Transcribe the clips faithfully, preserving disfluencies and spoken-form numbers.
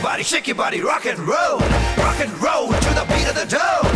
your body, shake your body, rock and roll, rock and roll to the beat of the drum.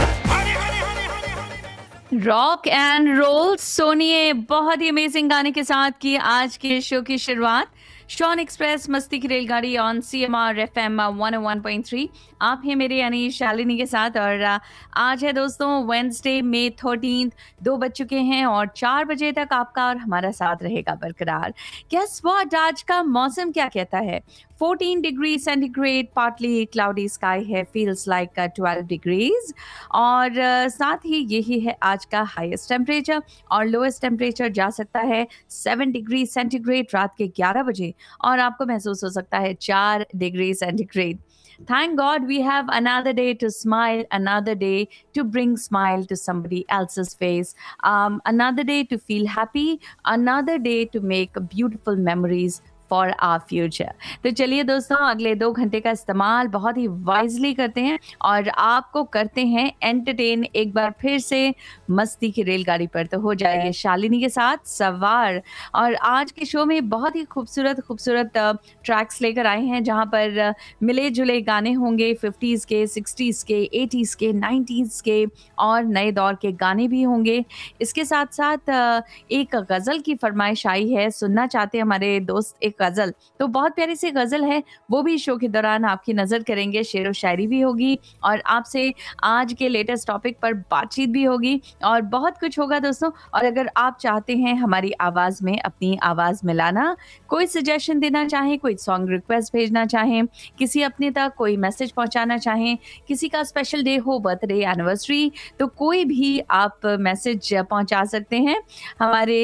Rock and role सोनिए बहुत ही amazing गाने के साथ की आज के शो की शुरुआत। शॉन एक्सप्रेस मस्ती की रेलगाड़ी on C M R F M one O one point three. आप हैं मेरे यानी शालिनी के साथ और आज है दोस्तों वेडनेसडे मई थर्टीन। दो बज चुके हैं और चार बजे तक आपका और हमारा साथ रहेगा बरकरार। गेस व्हाट, आज का मौसम क्या कहता है? Fourteen degree centigrade, partly cloudy sky है, फील्स लाइक ट्वेल्व डिग्रीज। और uh, साथ ही यही है आज का हाईएस्ट टेम्परेचर और लोएस्ट टेम्परेचर जा सकता है सेवन डिग्री सेंटीग्रेड रात के ग्यारह बजे और आपको महसूस हो सकता है चार degree centigrade. Thank God we have another day to smile, another day to bring smile to somebody else's face, um, another day to feel happy, another day to make beautiful memories for our future. तो चलिए दोस्तों, अगले दो घंटे का इस्तेमाल बहुत ही wisely करते हैं और आपको करते हैं एंटरटेन एक बार फिर से मस्ती की रेलगाड़ी पर। तो हो जाइए शालिनी के साथ सवार। और आज के शो में बहुत ही खूबसूरत खूबसूरत ट्रैक्स लेकर आए हैं जहां पर मिले जुले गाने होंगे, फिफ्टीज़ के, सिक्सटीज़ के, एटीज़ के, नाइन्टीज़ के और नए दौर के गाने भी होंगे। इसके साथ साथ एक गज़ल की फरमाइश आई है, सुनना चाहते हैं हमारे दोस्त एक गजल। तो बहुत प्यारी सी गजल है, वो भी शो के दौरान आपकी नजर करेंगे। शेर व शायरी भी होगी और आपसे आज के लेटेस्ट टॉपिक पर बातचीत भी होगी और बहुत कुछ होगा दोस्तों। और अगर आप चाहते हैं हमारी आवाज में अपनी आवाज मिलाना, कोई सजेशन देना चाहें, कोई सॉन्ग रिक्वेस्ट भेजना चाहें, किसी अपने तक कोई मैसेज पहुंचाना चाहें, किसी का स्पेशल डे हो, बर्थडे, एनिवर्सरी, तो कोई भी आप मैसेज पहुंचा सकते हैं हमारे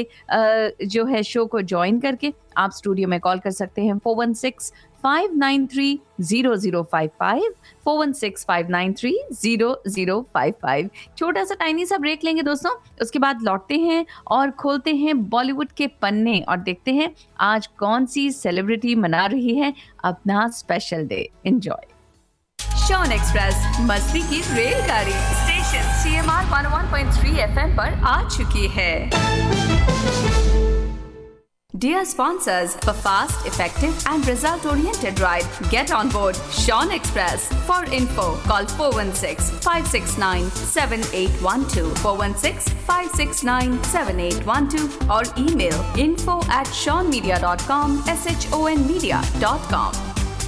जो है शो को ज्वाइन करके। आप स्टूडियो में कॉल कर सकते हैं four one six five nine three zero zero five five, four one six five nine three zero zero five five. छोटा सा टाइनी सा ब्रेक लेंगे दोस्तों, उसके बाद लौटते हैं और खोलते हैं बॉलीवुड के पन्ने और देखते हैं आज कौन सी सेलिब्रिटी मना रही है अपना special day. Enjoy Shawn express मस्ती की रेलगाड़ी station C M R one one point three F M पर आ चुकी है। Dear sponsors, for fast, effective and result-oriented ride, get on board Shawn Express. For info, call four one six five six nine seven eight one two, four one six five six nine seven eight one two or email info at shawn media dot com, S H O N media dot com.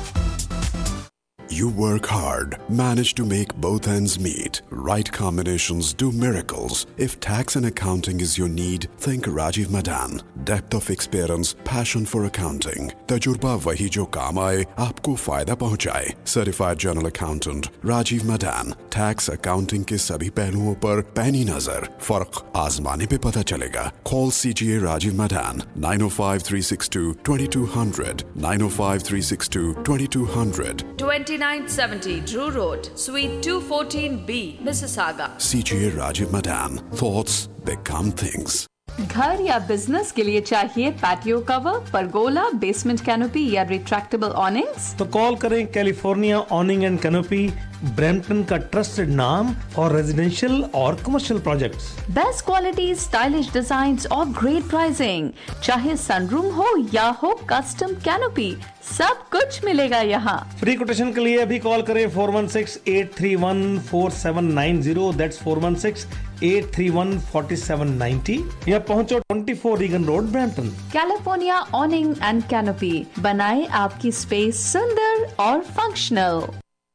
You work hard, manage to make both ends meet. Right combinations do miracles. If tax and accounting is your need, think Rajiv Madan. Depth of experience, passion for accounting. तजुर्बा वही जो काम आए, आपको फायदा पहुंचाए. Certified General Accountant Rajiv Madan. Tax accounting के सभी पहलुओं पर पैनी नजर. फर्क आजमाने पे पता चलेगा. Call C G A Rajiv Madan nine oh five three six two two two zero zero nine oh five three six two two two zero zero. twenty-nine seventy Drew Road, Suite two fourteen B, Mississauga. C G A Rajiv Madan. Thoughts become things. घर या business के लिए चाहिए patio cover, pergola, basement canopy या retractable ऑनिंग्स? तो call करें California ऑनिंग and canopy, Brampton का trusted नाम फॉर रेजिडेंशियल और commercial projects. Best quality, stylish designs और ग्रेट प्राइसिंग। चाहे सनरूम हो या हो कस्टम कैनोपी, सब कुछ मिलेगा यहाँ। फ्री कोटेशन के लिए अभी कॉल करें four one six eight three one four seven nine zero, that's four one six eight three one four seven nine zero, या पहुंचो twenty four Regan road, Brampton. California ऑनिंग and canopy, बनाए आपकी space सुंदर और functional.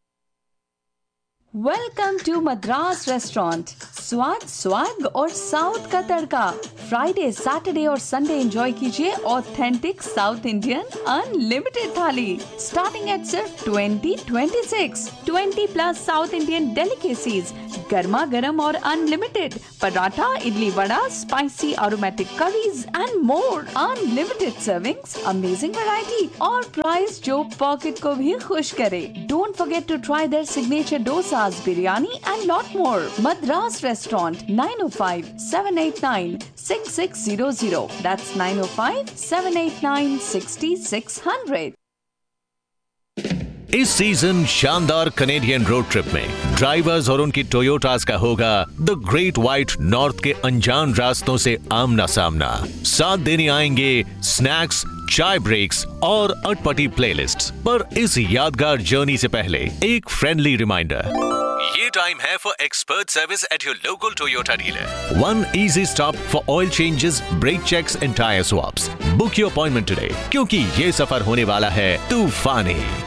Welcome to Madras restaurant. स्वाद, swag और south का तड़का। Friday, Saturday और संडे एंजॉय कीजिए ऑथेंटिक साउथ इंडियन अनलिमिटेड थाली स्टार्टिंग एट सिर्फ twenty twenty six. Twenty plus south Indian delicacies, गर्मा गर्म और unlimited paratha, idli, vada, spicy aromatic curries and more. Unlimited servings, amazing variety और प्राइस जो पॉकेट को भी खुश करे। Don't forget to try their signature dosas, biryani and lot more. Madras Restaurant, nine oh five seven eight nine six six zero zero. That's nine oh five seven eight nine six six zero zero. इस season शानदार Canadian road trip में drivers और उनकी टोयोटास का होगा the great white north के अनजान रास्तों से आमना सामना। साथ देने आएंगे स्नैक्स, चाय ब्रेक्स और अटपटी प्लेलिस्ट्स। पर इस यादगार जर्नी से पहले एक फ्रेंडली रिमाइंडर, ये टाइम है for expert service at your local Toyota dealer. One easy stop for oil changes, break checks and tyre swaps. Book your appointment today, क्योंकि ये सफर होने वाला है तूफानी।